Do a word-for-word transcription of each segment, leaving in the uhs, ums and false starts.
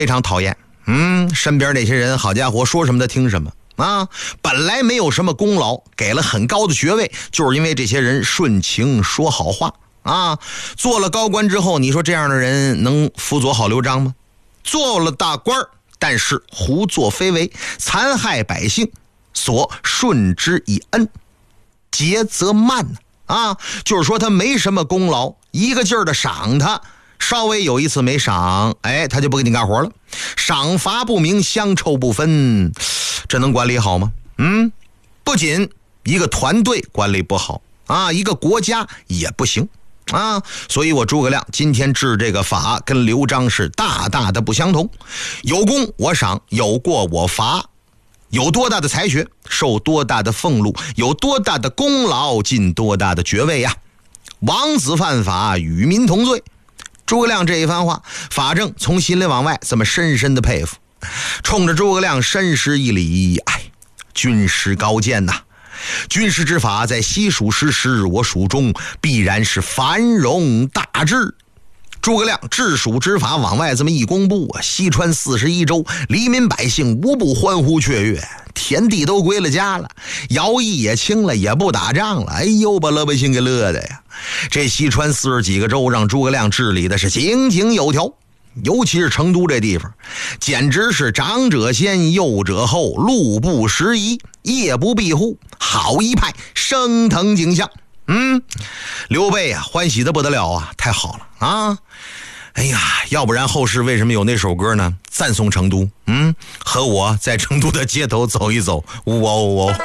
非常讨厌。嗯，身边那些人，好家伙，说什么他听什么啊！本来没有什么功劳，给了很高的爵位，就是因为这些人顺情说好话啊。做了高官之后，你说这样的人能辅佐好刘璋吗？做了大官，但是胡作非为，残害百姓，所顺之以恩，节则慢啊。就是说他没什么功劳，一个劲儿的赏他。稍微有一次没赏，哎，他就不给你干活了。赏罚不明，香臭不分，这能管理好吗？嗯，不仅一个团队管理不好啊，一个国家也不行啊。所以我诸葛亮今天治这个法跟刘璋是大大的不相同。有功我赏，有过我罚。有多大的才学，受多大的俸禄；有多大的功劳，尽多大的爵位呀、啊！王子犯法，与民同罪。诸葛亮这一番话，法正从心里往外这么深深的佩服，冲着诸葛亮深施一礼。哎，军师高见呐！军师之法在西蜀实施，我蜀中必然是繁荣大治。诸葛亮治蜀之法往外这么一公布啊，西川四十一州黎民百姓无不欢呼雀跃，田地都归了家了，徭役也轻了，也不打仗了。哎呦，把老百姓给乐的呀！这西川四十几个州让诸葛亮治理的是井井有条，尤其是成都这地方，简直是长者先，幼者后，路不拾遗，夜不闭户，好一派升腾景象。嗯，刘备啊，欢喜的不得了啊，太好了啊！哎呀，要不然后世为什么有那首歌呢？赞颂成都，嗯，和我在成都的街头走一走，呜哦呜哦。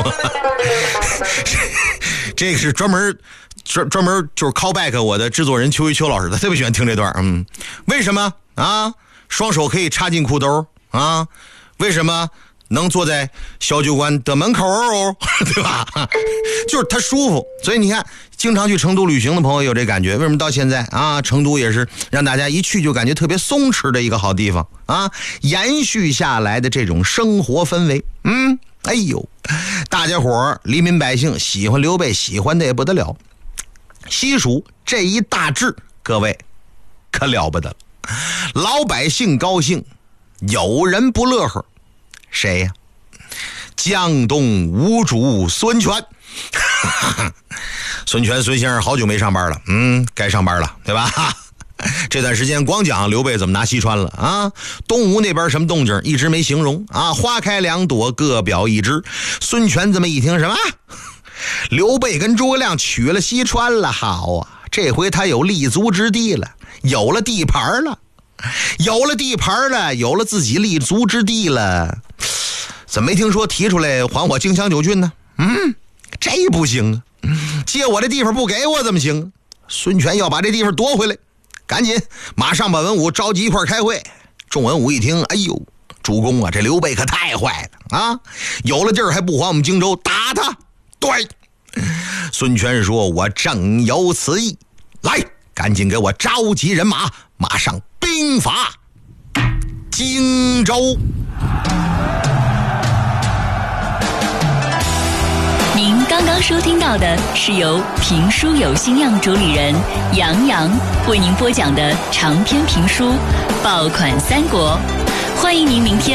这个是专门专专门就是 callback 我的制作人邱一邱老师，他特别喜欢听这段。嗯，为什么啊？双手可以插进裤兜啊？为什么能坐在小酒馆的门口，对吧？就是他舒服。所以你看，经常去成都旅行的朋友有这感觉。为什么到现在啊，成都也是让大家一去就感觉特别松弛的一个好地方啊？延续下来的这种生活氛围，嗯，哎呦，大家伙黎民百姓喜欢刘备，喜欢的也不得了。西蜀这一大治，各位可了不得了，老百姓高兴，有人不乐呵。谁呀、啊？江东无主孙权。孙权孙先生好久没上班了，嗯，该上班了，对吧？这段时间光讲刘备怎么拿西川了啊，东吴那边什么动静一直没形容啊，花开两朵各表一枝。孙权这么一听，什么？刘备跟诸葛亮取了西川了，好啊，这回他有立足之地了，有了地盘了，有了地盘了，有了自己立足之地了。怎么没听说提出来还我荆襄九郡呢？嗯，这不行啊，借我这地方不给我怎么行？孙权要把这地方夺回来，赶紧马上把文武召集一块开会。众文武一听，哎呦，主公啊，这刘备可太坏了啊！有了地儿还不还我们荆州，打他！对，孙权说：“我正有此意，来，赶紧给我召集人马，马上兵伐荆州。” 您刚刚收听到的是由评书有心酿主理人杨洋为您播讲的长篇评书《爆款三国》，欢迎您明天